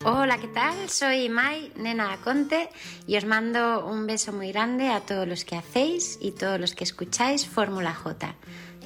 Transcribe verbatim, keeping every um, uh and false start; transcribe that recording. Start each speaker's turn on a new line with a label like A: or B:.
A: Hola, ¿qué tal? Soy Mai, nena Conte, y os mando un beso muy grande a todos los que hacéis y todos los que escucháis Fórmula J.